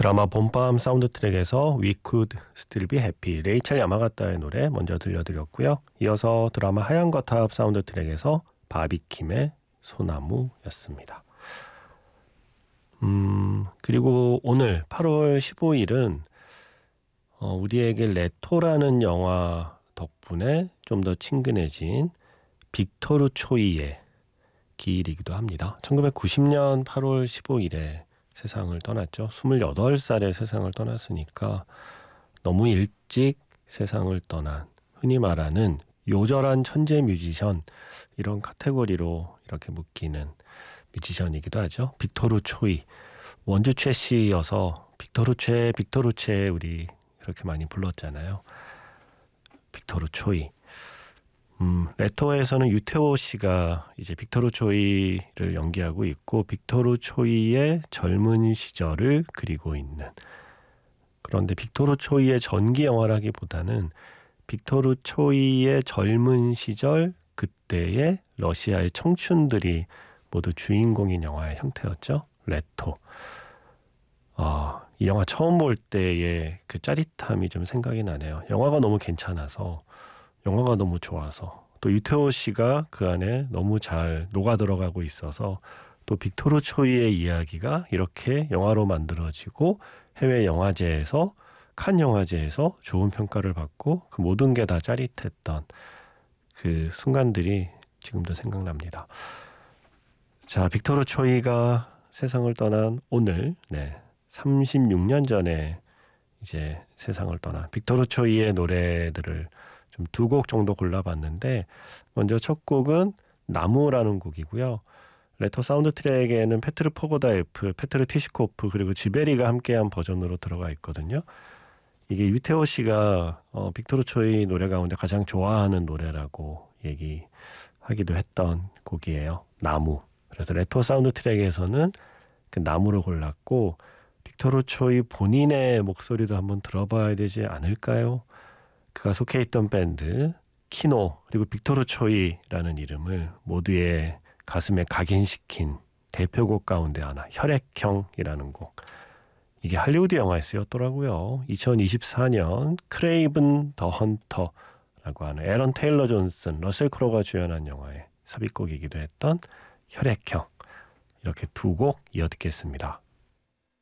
드라마 봄밤 사운드 트랙에서 We Could Still Be Happy, 레이첼 야마가타의 노래 먼저 들려드렸고요. 이어서 드라마 하얀 거탑 사운드 트랙에서 바비킴의 소나무였습니다. 그리고 오늘 8월 15일은 우리에게 레토라는 영화 덕분에 좀 더 친근해진 빅토르 초이의 기일이기도 합니다. 1990년 8월 15일에 세상을 떠났죠. 28살에 세상을 떠났으니까 너무 일찍 세상을 떠난, 흔히 말하는 요절한 천재 뮤지션, 이런 카테고리로 이렇게 묶이는 뮤지션이기도 하죠. 빅토르 초이, 원주 최 씨여서 빅토르 최 우리 그렇게 많이 불렀잖아요. 빅토르 초이. 레토에서는 유태호 씨가 이제 빅토르 초이를 연기하고 있고, 빅토르 초이의 젊은 시절을 그리고 있는, 그런데 빅토르 초이의 전기 영화라기보다는 빅토르 초이의 젊은 시절, 그때의 러시아의 청춘들이 모두 주인공인 영화의 형태였죠. 레토. 이 영화 처음 볼 때의 그 짜릿함이 좀 생각이 나네요. 영화가 너무 괜찮아서, 영화가 너무 좋아서, 또 유태호 씨가 그 안에 너무 잘 녹아 들어가고 있어서, 또 빅토르 초이의 이야기가 이렇게 영화로 만들어지고 해외 영화제에서, 칸 영화제에서 좋은 평가를 받고, 그 모든 게 다 짜릿했던 그 순간들이 지금도 생각납니다. 자, 빅토르 초이가 세상을 떠난 오늘, 36년 전에 이제 세상을 떠난 빅토르 초이의 노래들을 좀 2곡 정도 골라봤는데, 먼저 첫 곡은 나무라는 곡이고요. 레터 사운드 트랙에는 페트르 포고다예프, 페트르 티시코프, 그리고 지베리가 함께한 버전으로 들어가 있거든요. 이게 유태호 씨가 빅토르 초이 노래 가운데 가장 좋아하는 노래라고 얘기하기도 했던 곡이에요. 나무. 그래서 레터 사운드 트랙에서는 그 나무를 골랐고, 빅토르 초이 본인의 목소리도 한번 들어봐야 되지 않을까요? 그가 속해 있던 밴드 키노, 그리고 빅토르 초이라는 이름을 모두의 가슴에 각인시킨 대표곡 가운데 하나, 혈액형이라는 곡. 이게 할리우드 영화에 쓰였더라고요. 2024년 크레이븐 더 헌터라고 하는 에런 테일러 존슨, 러셀 크로가 주연한 영화의 삽입곡이기도 했던 혈액형. 이렇게 2곡 이어 듣겠습니다.